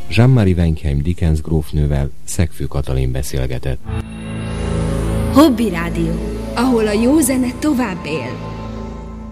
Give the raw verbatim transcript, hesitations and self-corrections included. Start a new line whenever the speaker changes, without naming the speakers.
Jean-Marie Wenkheim Dickens grófnővel Szegfő Katalin beszélgetett.
Hobby Rádió, ahol a jó zene tovább él.